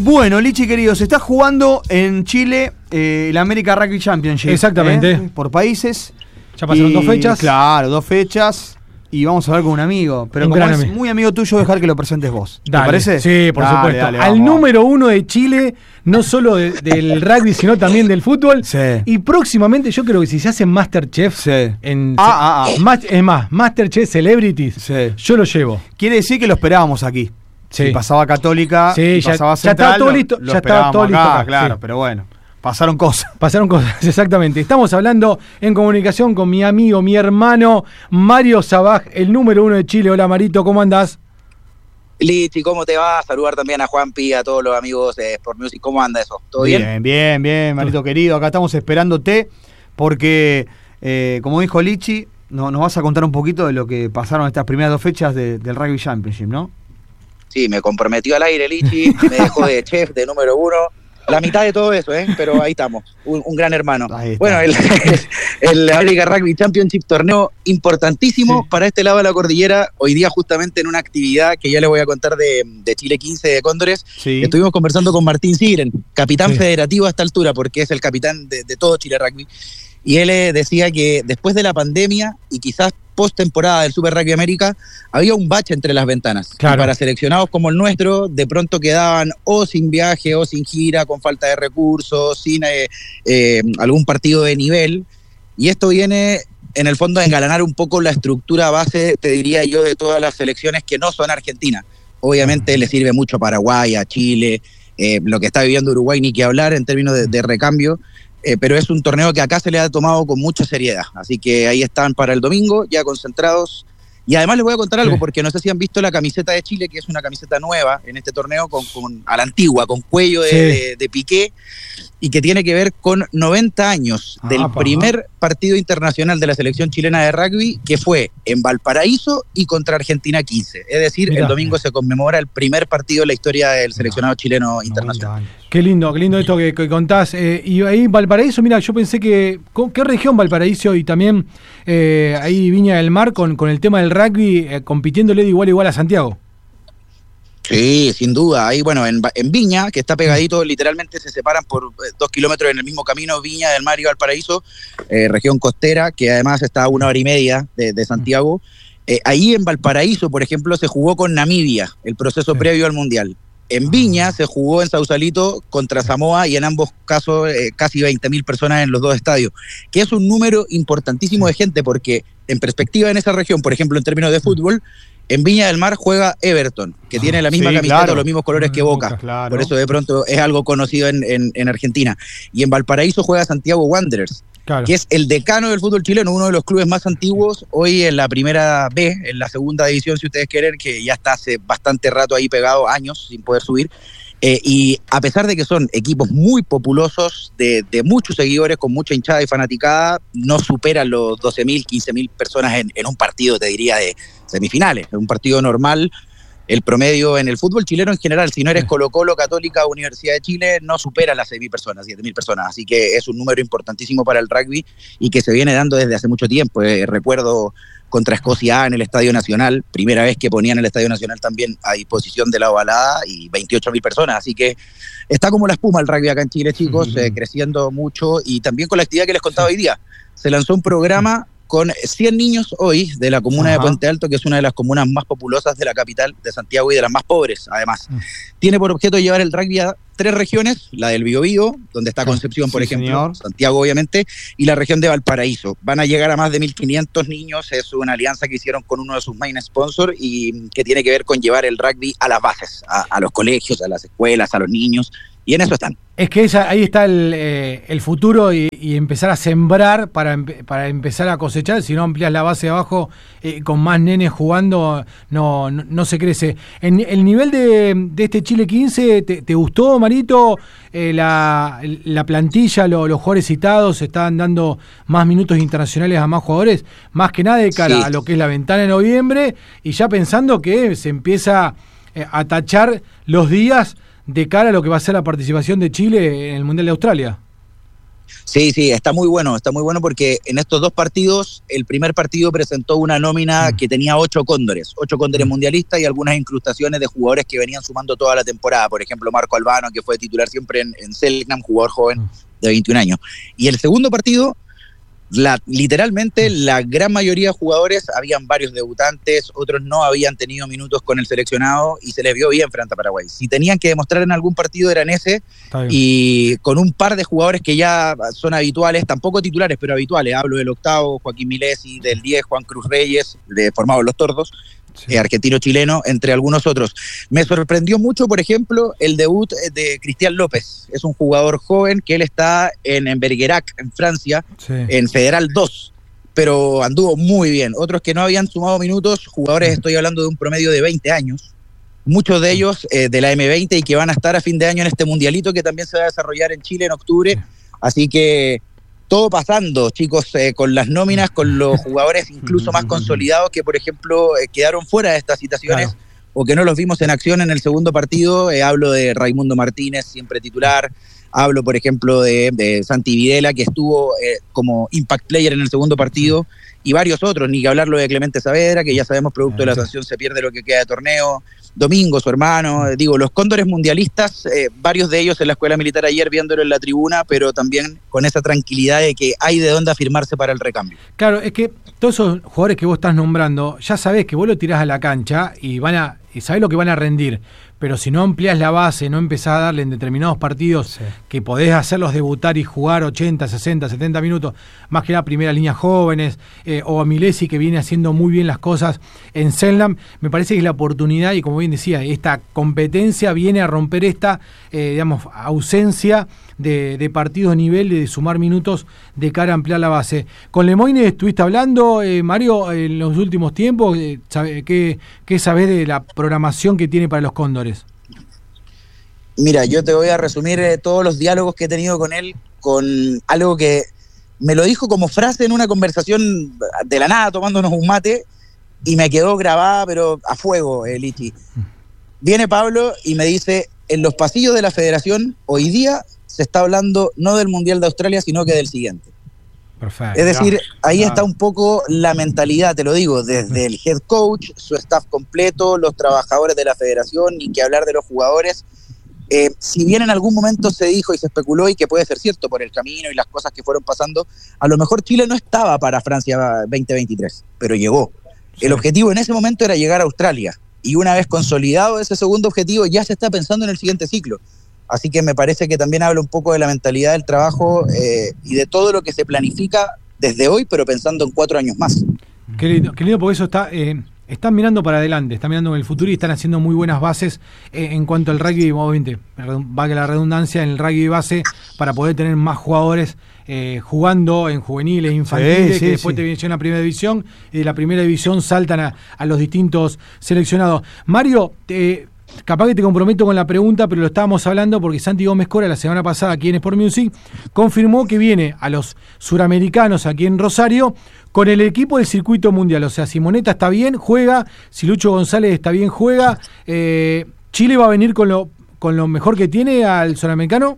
Bueno, Lichi querido, se está jugando en Chile el America Rugby Championship. Exactamente. Por países. Ya pasaron 2 fechas. Claro, 2 fechas. Y vamos a hablar con un amigo. Pero como es muy amigo tuyo, dejar que lo presentes vos. ¿Te parece? Sí, por supuesto. Dale, al número 1 de Chile, no solo del rugby, sino también del fútbol. Sí. Y próximamente yo creo que si se hacen Masterchef, sí. Es más, Masterchef Celebrities, sí. Yo lo llevo. Quiere decir que lo esperábamos aquí. Sí. Si pasaba Católica, sí, pasaba ya Central, estaba todo listo. lo Ya estaba todo listo acá, acá, claro, sí. pero bueno. Pasaron cosas, exactamente. Estamos hablando en comunicación con mi amigo, mi hermano, Mario Sabaj, el número 1 de Chile. Hola, Marito, ¿cómo andás? Lichi, ¿cómo te va? Saludar también a Juanpi, a todos los amigos de Sport Music. ¿Cómo anda eso? ¿Todo bien? Bien, Marito querido. Acá estamos esperándote porque, como dijo Lichi, nos vas a contar un poquito de lo que pasaron estas primeras 2 fechas del Rugby Championship, ¿no? Sí, me comprometió al aire Lichi, me dejó de chef, de número 1. La mitad de todo eso, pero ahí estamos, un gran hermano. Bueno, el America Rugby Championship, torneo importantísimo para este lado de la cordillera. Hoy día justamente en una actividad que ya les voy a contar de Chile 15 de Cóndores, estuvimos conversando con Martín Sigren, capitán federativo a esta altura, porque es el capitán de todo Chile Rugby. Y él decía que después de la pandemia y quizás post-temporada del Super Rugby América, había un bache entre las ventanas. Claro. Y para seleccionados como el nuestro, de pronto quedaban o sin viaje o sin gira, con falta de recursos, sin algún partido de nivel. Y esto viene, en el fondo, a engalanar un poco la estructura base, te diría yo, de todas las selecciones que no son Argentina. Obviamente le sirve mucho a Paraguay, a Chile, lo que está viviendo Uruguay, ni que hablar en términos de recambio. Pero es un torneo que acá se le ha tomado con mucha seriedad. Así que ahí están para el domingo, ya concentrados. Y además les voy a contar algo, porque no sé si han visto la camiseta de Chile, que es una camiseta nueva en este torneo, a la antigua, con cuello de piqué, y que tiene que ver con 90 años del primer partido internacional de la selección chilena de rugby, que fue en Valparaíso y contra Argentina 15. Es decir, el domingo se conmemora el primer partido en la historia del seleccionado chileno internacional. Qué lindo esto que contás. Y ahí Valparaíso, mira, yo pensé que... ¿Qué región Valparaíso? Y también ahí Viña del Mar con el tema del rugby, compitiéndole de igual a igual a Santiago. Sí, sin duda. Ahí, bueno, en Viña, que está pegadito, literalmente se separan por 2 kilómetros en el mismo camino, Viña del Mar y Valparaíso, región costera, que además está a 1 hora y media de Santiago. Ahí en Valparaíso, por ejemplo, se jugó con Namibia, el proceso previo al Mundial. En Viña se jugó en Sausalito contra Samoa y en ambos casos casi 20.000 personas en los 2 estadios, que es un número importantísimo de gente, porque en perspectiva en esa región, por ejemplo, en términos de fútbol, en Viña del Mar juega Everton, que tiene la misma camiseta, los mismos colores que Boca. Claro. Por eso de pronto es algo conocido en Argentina. Y en Valparaíso juega Santiago Wanderers, que es el decano del fútbol chileno, uno de los clubes más antiguos, hoy en la primera B, en la segunda división, si ustedes quieren, que ya está hace bastante rato ahí pegado, años sin poder subir. Y a pesar de que son equipos muy populosos, de muchos seguidores, con mucha hinchada y fanaticada, no superan los 12.000, 15.000 personas en un partido, te diría, de semifinales. En un partido normal, el promedio en el fútbol chileno en general, si no eres Colo-Colo, Católica, Universidad de Chile, no supera las 6.000 personas, 7.000 personas. Así que es un número importantísimo para el rugby y que se viene dando desde hace mucho tiempo. Recuerdo contra Escocia A en el Estadio Nacional, primera vez que ponían el Estadio Nacional también a disposición de la ovalada, y 28.000 personas, así que está como la espuma el rugby acá en Chile, chicos, creciendo mucho, y también con la actividad que les contaba hoy día. Se lanzó un programa con 100 niños hoy de la comuna de Puente Alto, que es una de las comunas más populosas de la capital de Santiago y de las más pobres, además. Tiene por objeto llevar el rugby a 3 regiones, la del Biobío, donde está Concepción, por ejemplo, Santiago obviamente, y la región de Valparaíso. Van a llegar a más de 1.500 niños, es una alianza que hicieron con uno de sus main sponsors y que tiene que ver con llevar el rugby a las bases, a los colegios, a las escuelas, a los niños, y en eso están. Es que ahí está el futuro y empezar a sembrar para empezar a cosechar. Si no amplias la base de abajo con más nenes jugando, no se crece. En el nivel de este Chile 15, ¿te gustó, Marito? La plantilla, los jugadores citados, están dando más minutos internacionales a más jugadores, más que nada de cara a lo que es la ventana de noviembre, y ya pensando que se empieza a tachar los días de cara a lo que va a ser la participación de Chile en el Mundial de Australia. Sí, está muy bueno porque en estos 2 partidos, el primer partido presentó una nómina que tenía 8 cóndores mundialistas y algunas incrustaciones de jugadores que venían sumando toda la temporada, por ejemplo Marco Albano, que fue titular siempre en Selknam, jugador joven de 21 años. Y el segundo partido, literalmente la gran mayoría de jugadores, habían varios debutantes, otros no habían tenido minutos con el seleccionado y se les vio bien frente a Paraguay. Si tenían que demostrar en algún partido era en ese, y con un par de jugadores que ya son habituales, tampoco titulares, pero habituales. Hablo del octavo, Joaquín Milesi, del 10, Juan Cruz Reyes, formados los Tordos, argentino-chileno, entre algunos otros. Me sorprendió mucho, por ejemplo, el debut de Cristian López. Es un jugador joven que él está en Bergerac, en Francia, en Federal 2, pero anduvo muy bien. Otros que no habían sumado minutos, jugadores, estoy hablando de un promedio de 20 años, muchos de ellos de la M20 y que van a estar a fin de año en este mundialito que también se va a desarrollar en Chile en octubre. Así que todo pasando, chicos, con las nóminas, con los jugadores incluso más consolidados que, por ejemplo, quedaron fuera de estas citaciones o que no los vimos en acción en el segundo partido. Hablo de Raimundo Martínez, siempre titular. Hablo, por ejemplo, de Santi Videla, que estuvo como impact player en el segundo partido, y varios otros, ni que hablarlo de Clemente Saavedra, que ya sabemos, producto de la sanción, se pierde lo que queda de torneo. Domingo, su hermano, los cóndores mundialistas, varios de ellos en la escuela militar ayer viéndolo en la tribuna, pero también con esa tranquilidad de que hay de dónde afirmarse para el recambio. Claro, es que todos esos jugadores que vos estás nombrando, ya sabés que vos lo tirás a la cancha y sabés lo que van a rendir, pero si no ampliás la base, no empezás a darle en determinados partidos que podés hacerlos debutar y jugar 80, 60, 70 minutos, más que la primera línea jóvenes, o a Milesi, que viene haciendo muy bien las cosas en Selknam, me parece que es la oportunidad, y como bien decía, esta competencia viene a romper esta ausencia de partidos de nivel, de sumar minutos de cara a ampliar la base. Con Lemoine estuviste hablando, Mario, en los últimos tiempos, ¿qué sabés de la programación que tiene para los Cóndores? Mira, yo te voy a resumir todos los diálogos que he tenido con él con algo que me lo dijo como frase en una conversación de la nada, tomándonos un mate, y me quedó grabada, pero a fuego, Lichi. Viene Pablo y me dice: en los pasillos de la federación hoy día se está hablando no del Mundial de Australia, sino que del siguiente. Perfecto. Es decir, ahí está un poco la mentalidad, te lo digo, desde el head coach, su staff completo, los trabajadores de la federación, ni que hablar de los jugadores. Si bien en algún momento se dijo y se especuló, y que puede ser cierto por el camino y las cosas que fueron pasando, a lo mejor Chile no estaba para Francia 2023, pero llegó. El objetivo en ese momento era llegar a Australia, y una vez consolidado ese segundo objetivo, ya se está pensando en el siguiente ciclo. Así que me parece que también habla un poco de la mentalidad del trabajo y de todo lo que se planifica desde hoy, pero pensando en 4 años más. Qué lindo, porque eso están mirando para adelante, están mirando en el futuro y están haciendo muy buenas bases en cuanto al rugby, obviamente, valga la redundancia, en el rugby base, para poder tener más jugadores jugando en juveniles, infantiles, que después te vienen a la primera división, y de la primera división saltan a los distintos seleccionados. Mario, capaz que te comprometo con la pregunta, pero lo estábamos hablando porque Santi Gómez Cora la semana pasada aquí en Sport Music confirmó que viene a los suramericanos aquí en Rosario con el equipo del circuito mundial. O sea, si Moneta está bien, juega. Si Lucho González está bien, juega. ¿Chile va a venir con lo mejor que tiene al suramericano?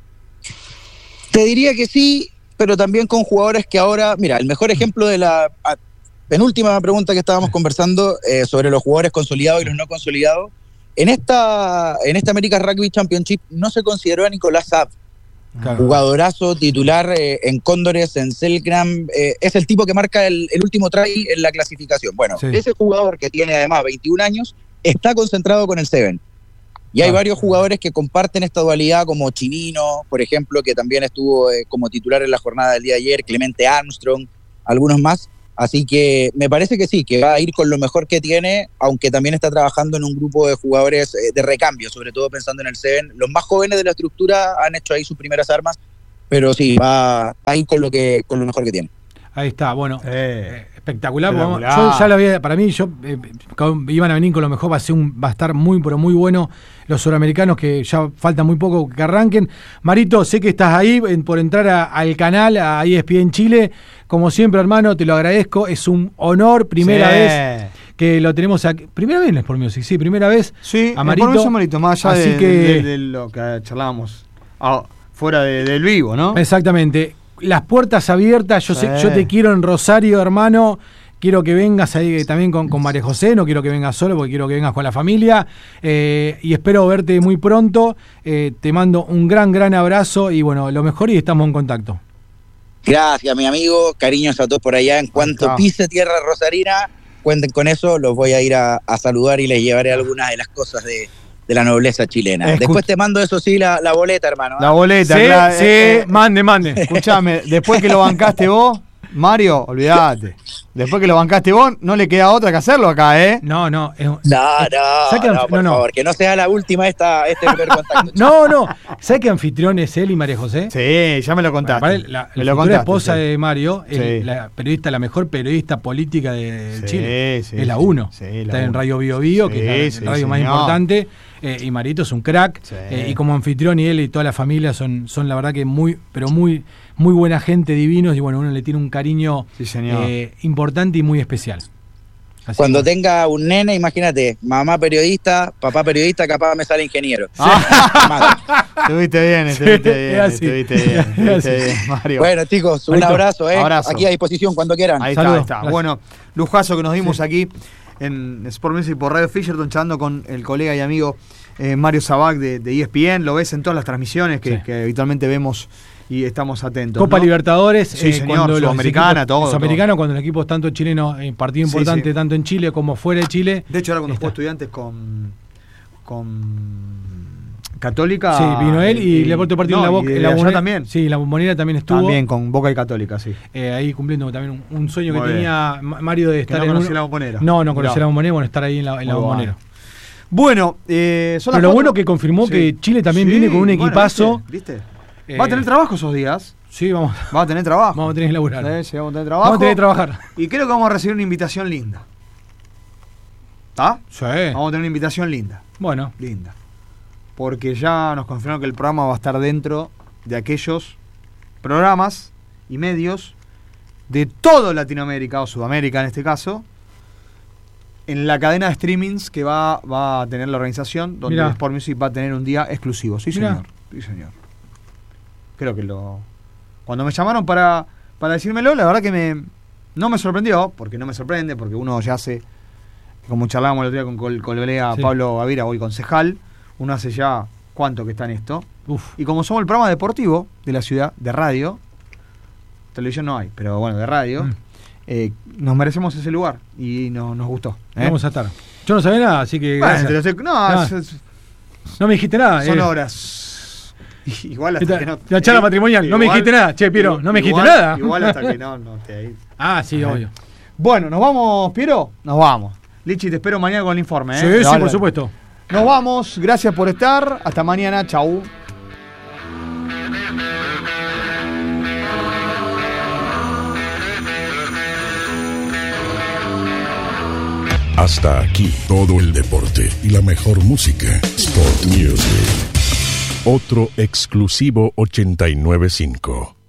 Te diría que sí, pero también con jugadores que ahora... Mira, el mejor ejemplo de la penúltima pregunta que estábamos conversando sobre los jugadores consolidados y los no consolidados. En esta American Rugby Championship no se consideró a Nicolás Saab, jugadorazo titular en Cóndores, en Selknam, es el tipo que marca el último try en la clasificación. Bueno, ese jugador, que tiene además 21 años, está concentrado con el Seven. Y hay varios jugadores que comparten esta dualidad, como Chimino, por ejemplo, que también estuvo como titular en la jornada del día de ayer, Clemente Armstrong, algunos más. Así que me parece que sí, que va a ir con lo mejor que tiene, aunque también está trabajando en un grupo de jugadores de recambio, sobre todo pensando en el Seven. Los más jóvenes de la estructura han hecho ahí sus primeras armas, pero sí, va a ir con lo mejor que tiene. Ahí está, bueno, espectacular. Yo ya lo había, para mí, iban a venir con lo mejor, va a estar muy, pero muy bueno los suramericanos, que ya falta muy poco que arranquen. Marito, sé que estás ahí por entrar al canal, a ESPN Chile. Como siempre, hermano, te lo agradezco. Es un honor, primera vez que lo tenemos aquí. Primera vez en Sport Music, sí, primera vez. Sí, a Marito. Marito, más allá de lo que charlábamos fuera del vivo, ¿no? Exactamente. Las puertas abiertas, yo te quiero en Rosario, hermano. Quiero que vengas ahí también con María José, no quiero que vengas solo porque quiero que vengas con la familia. Y espero verte muy pronto. Te mando un gran abrazo y bueno, lo mejor y estamos en contacto. Gracias, mi amigo. Cariños a todos por allá. En cuanto pise tierra rosarina, cuenten con eso. Los voy a ir a saludar y les llevaré algunas de las cosas de la nobleza chilena. Después te mando, eso sí, la boleta, hermano. La boleta, sí, claro. Sí, mande. Escuchame, después que lo bancaste vos, Mario, olvídate. Después que lo bancaste vos, no le queda otra que hacerlo acá, ¿eh? No. No, por favor, que no sea la última este primer contacto. No. ¿Sabes qué anfitrión es él y María José? Sí, ya me lo contaste. La futura esposa de Mario, la mejor periodista política de Chile. Es la 1. Está en Radio Bio Bio, que es la radio más importante. Y Marito es un crack. Y como anfitrión, y él y toda la familia son la verdad que muy buena gente, divinos. Y bueno, uno le tiene un cariño importante y muy especial. Así cuando tenga un nene, imagínate, mamá periodista, papá periodista, capaz me sale ingeniero. Estuviste bien, Mario. Bueno, chicos, un abrazo, aquí a disposición cuando quieran. Ahí está. Bueno, lujazo que nos dimos aquí en Sport Music por Radio Fisherton, charlando con el colega y amigo Mario Sabac de ESPN. Lo ves en todas las transmisiones que habitualmente vemos y estamos atentos. Copa Libertadores, sí, señor, Sudamericana, todo. Sudamericano, cuando los equipos tanto chilenos, partido importante tanto en Chile como fuera de Chile. De hecho, ahora cuando jugó Estudiantes con Católica. Sí, vino él y le aportó partido en la Boca. En la Bombonera también. Sí, la Bombonera también estuvo. También con Boca y Católica, sí. Ahí cumpliendo también un sueño que tenía Mario de estar no conocía la Bombonera. No conocía la Bombonera, bueno, estar ahí en la Bombonera. Bueno, pero lo bueno que confirmó que Chile también viene con un equipazo. ¿Viste? ¿Va a tener trabajo esos días? Sí, vamos. ¿Va a tener trabajo? Vamos a tener que laburar. Sí, vamos a tener trabajo. Vamos a tener que trabajar. Y creo que vamos a recibir una invitación linda. ¿Está? Sí. Vamos a tener una invitación linda. Bueno. Linda. Porque ya nos confirmaron que el programa va a estar dentro de aquellos programas y medios de toda Latinoamérica, o Sudamérica en este caso, en la cadena de streamings que va a tener la organización, donde Sport Music va a tener un día exclusivo. Sí, señor. Sí, señor. Creo que cuando me llamaron para decírmelo, la verdad que no me sorprendió, porque no me sorprende, porque uno ya hace, como charlábamos el otro día con el colega Pablo Gavira, hoy concejal, uno hace ya cuánto que está en esto. Y como somos el programa deportivo de la ciudad, de radio, televisión no hay, pero bueno, de radio, nos merecemos ese lugar y nos gustó. Vamos a estar. Yo no sabía nada, así que gracias. No me dijiste nada. Son horas. Igual hasta que no. La charla matrimonial, no me dijiste nada, che, Piero, no me dijiste nada. Igual hasta que no te. Sí, obvio. Bueno, ¿nos vamos, Piero? Nos vamos. Lichi, te espero mañana con el informe. Sí, por supuesto. Nos vamos, gracias por estar. Hasta mañana, chau. Hasta aquí todo el deporte y la mejor música. Sport Music. Otro exclusivo 89.5.